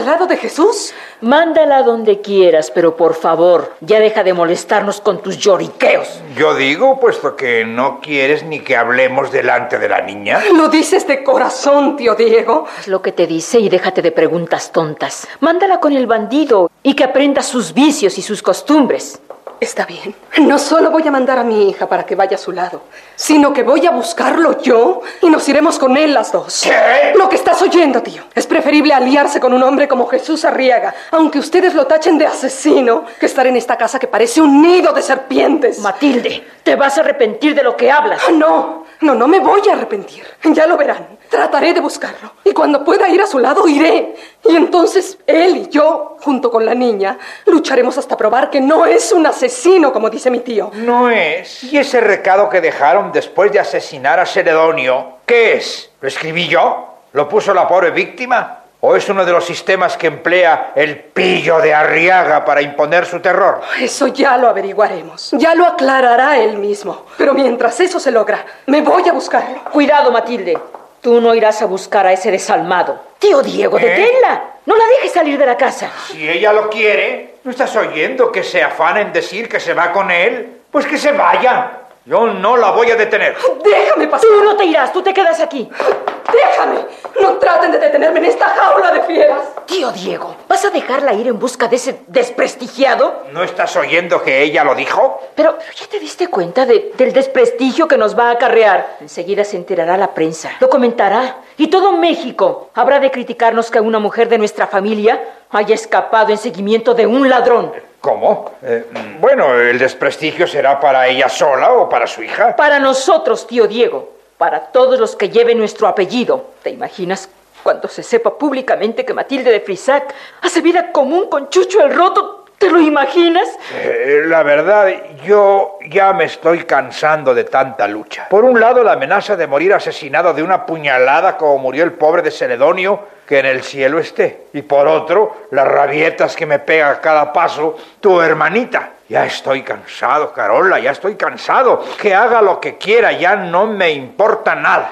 lado de Jesús? Mándala donde quieras, pero por favor, ya deja de molestarnos con tus lloriqueos. Yo digo, puesto que no quieres ni que hablemos delante de la niña. Lo dices de corazón, tío Diego. Haz lo que te dice y déjate de preguntas tontas. Mándala con el bandido y que aprenda sus vicios y sus costumbres. Está bien. No solo voy a mandar a mi hija para que vaya a su lado, sino que voy a buscarlo yo y nos iremos con él las dos. ¿Qué? Lo que estás oyendo, tío. Es preferible aliarse con un hombre como Jesús Arriaga, aunque ustedes lo tachen de asesino, que estar en esta casa que parece un nido de serpientes. Matilde, te vas a arrepentir de lo que hablas. No me voy a arrepentir. Ya lo verán. Trataré de buscarlo. Y cuando pueda ir a su lado, iré. Y entonces él y yo, junto con la niña, lucharemos hasta probar que no es un asesino, como dice mi tío. No es. ¿Y ese recado que dejaron después de asesinar a Celedonio? ¿Qué es? ¿Lo escribí yo? ¿Lo puso la pobre víctima? ¿O es uno de los sistemas que emplea el pillo de Arriaga para imponer su terror? Eso ya lo averiguaremos. Ya lo aclarará él mismo. Pero mientras eso se logra, me voy a buscarlo. Cuidado, Matilde. Tú no irás a buscar a ese desalmado. Tío Diego, deténla. No la dejes salir de la casa. Si ella lo quiere, ¿no estás oyendo que se afana en decir que se va con él? Pues que se vaya. Yo no la voy a detener. Déjame pasar. Tú no te irás, tú te quedas aquí. Déjame. No traten de detenerme en esta jaula de fieras. Tío Diego, ¿vas a dejarla ir en busca de ese desprestigiado? ¿No estás oyendo que ella lo dijo? Pero ¿ya te diste cuenta del desprestigio que nos va a acarrear? Enseguida se enterará la prensa, lo comentará, y todo México habrá de criticarnos que una mujer de nuestra familia haya escapado en seguimiento de un ladrón. ¿Cómo? Bueno, el desprestigio será para ella sola o para su hija. Para nosotros, tío Diego, para todos los que lleven nuestro apellido. ¿Te imaginas cuando se sepa públicamente que Matilde de Frisac hace vida común con Chucho el Roto? ¿Te lo imaginas? La verdad, yo ya me estoy cansando de tanta lucha. Por un lado, la amenaza de morir asesinado de una puñalada como murió el pobre de Celedonio, que en el cielo esté. Y por otro, las rabietas que me pega a cada paso tu hermanita. Ya estoy cansado, Carola, ya estoy cansado. Que haga lo que quiera, ya no me importa nada.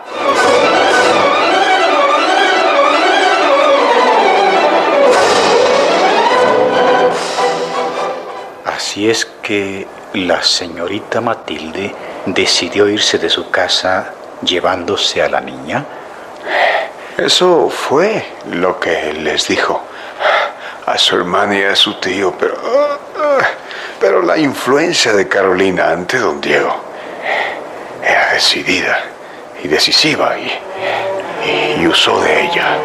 Así es que la señorita Matilde decidió irse de su casa llevándose a la niña. Eso fue lo que les dijo a su hermana y a su tío, pero la influencia de Carolina ante don Diego era decidida y decisiva y usó de ella.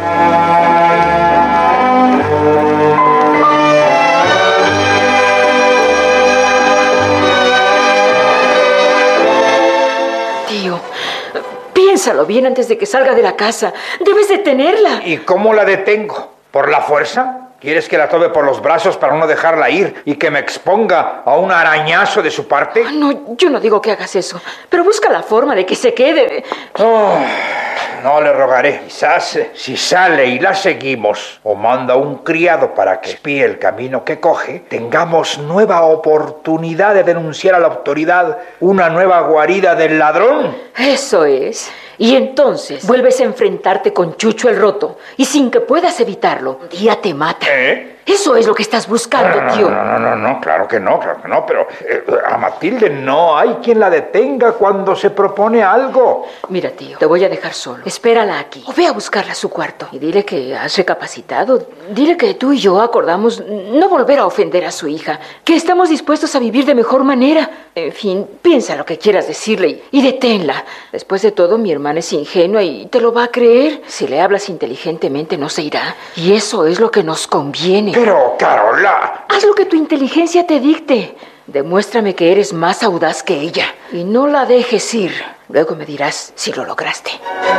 Tío, piénsalo bien antes de que salga de la casa. Debes detenerla. ¿Y cómo la detengo? ¿Por la fuerza? ¿Quieres que la tome por los brazos para no dejarla ir y que me exponga a un arañazo de su parte? No, yo no digo que hagas eso, pero busca la forma de que se quede. No le rogaré. Quizás si sale y la seguimos o manda un criado para que espíe el camino que coge, tengamos nueva oportunidad de denunciar a la autoridad una nueva guarida del ladrón. Eso es. Y entonces vuelves a enfrentarte con Chucho el Roto y sin que puedas evitarlo, un día te mata. Eso es lo que estás buscando, tío. No, claro que no, pero a Matilde no hay quien la detenga cuando se propone algo. Mira, tío, te voy a dejar solo. Espérala aquí. O ve a buscarla a su cuarto y dile que has recapacitado. Dile que tú y yo acordamos no volver a ofender a su hija, que estamos dispuestos a vivir de mejor manera. En fin, piensa lo que quieras decirle y deténla. Después de todo, mi hermana es ingenua y te lo va a creer. Si le hablas inteligentemente, no se irá. Y eso es lo que nos conviene. Pero, Carola... Haz lo que tu inteligencia te dicte. Demuéstrame que eres más audaz que ella. Y no la dejes ir. Luego me dirás si lo lograste.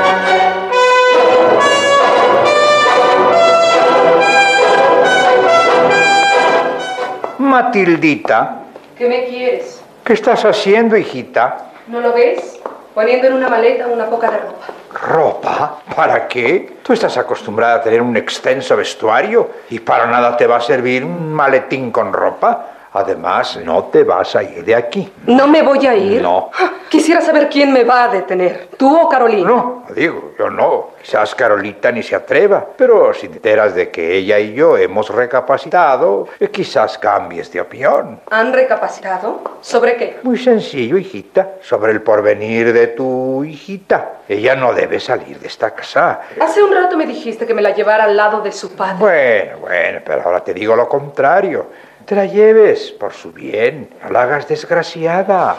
Matildita. ¿Qué me quieres? ¿Qué estás haciendo, hijita? ¿No lo ves? Poniendo en una maleta una poca de ropa. ¿Ropa? ¿Para qué? Tú estás acostumbrada a tener un extenso vestuario y para nada te va a servir un maletín con ropa. Además, no te vas a ir de aquí. ¿No me voy a ir? No. Quisiera saber quién me va a detener, tú o Carolina. No, digo, yo no. Quizás Carolita ni se atreva, pero si te enteras de que ella y yo hemos recapacitado, quizás cambies de opinión. ¿Han recapacitado? ¿Sobre qué? Muy sencillo, hijita, sobre el porvenir de tu hijita. Ella no debe salir de esta casa. Hace un rato me dijiste que me la llevara al lado de su padre. Bueno, pero ahora te digo lo contrario. Te la lleves por su bien, no la hagas desgraciada.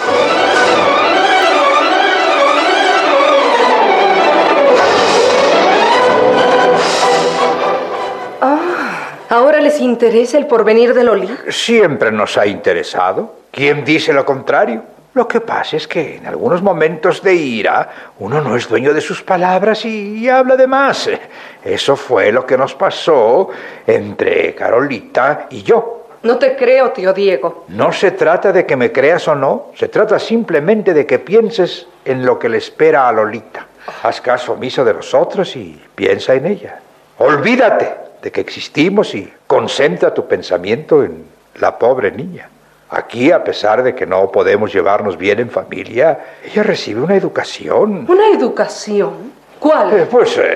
¿Ahora les interesa el porvenir de Loli? Siempre nos ha interesado. ¿Quién dice lo contrario? Lo que pasa es que en algunos momentos de ira uno no es dueño de sus palabras y habla de más. Eso fue lo que nos pasó entre Carolita y yo. No te creo, tío Diego. No se trata de que me creas o no, se trata simplemente de que pienses en lo que le espera a Lolita. Haz caso omiso de nosotros y piensa en ella. Olvídate de que existimos y concentra tu pensamiento en la pobre niña. Aquí, a pesar de que no podemos llevarnos bien en familia, ella recibe una educación. ¿Una educación? ¿Cuál?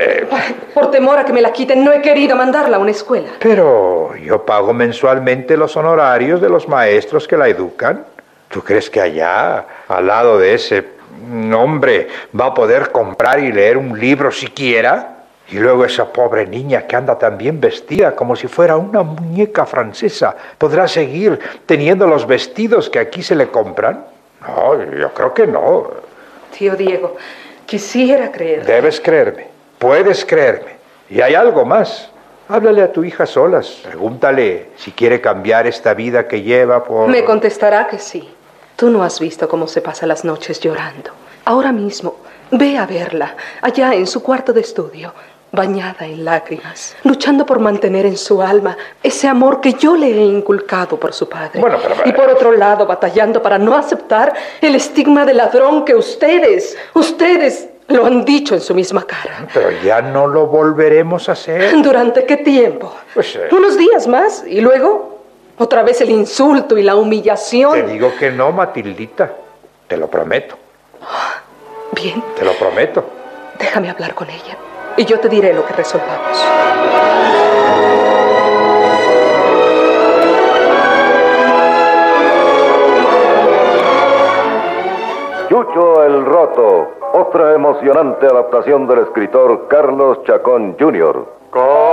Por temor a que me la quiten, no he querido mandarla a una escuela. Pero yo pago mensualmente los honorarios de los maestros que la educan. ¿Tú crees que allá, al lado de ese hombre, va a poder comprar y leer un libro siquiera? Y luego esa pobre niña que anda tan bien vestida como si fuera una muñeca francesa, ¿podrá seguir teniendo los vestidos que aquí se le compran? No, yo creo que no. Tío Diego, quisiera creer. Debes creerme, puedes creerme. Y hay algo más. Háblale a tu hija solas. Pregúntale si quiere cambiar esta vida que lleva por... Me contestará que sí. Tú no has visto cómo se pasa las noches llorando. Ahora mismo, ve a verla, allá en su cuarto de estudio, bañada en lágrimas, luchando por mantener en su alma ese amor que yo le he inculcado por su padre. Bueno, pero... Y por otro lado, batallando para no aceptar el estigma de ladrón que ustedes lo han dicho en su misma cara. Pero ya no lo volveremos a hacer. ¿Durante qué tiempo? Pues, Unos días más y luego otra vez el insulto y la humillación. Te digo que no, Matildita. Te lo prometo. Bien. Te lo prometo. Déjame hablar con ella y yo te diré lo que resolvamos. Chucho el Roto, otra emocionante adaptación del escritor Carlos Chacón Jr.